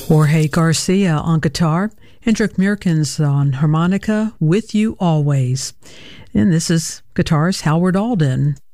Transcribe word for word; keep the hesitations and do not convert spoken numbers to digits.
Jorge Garcia on guitar, Hendrik Meerkens on harmonica, With You Always. And this is guitarist Howard Alden.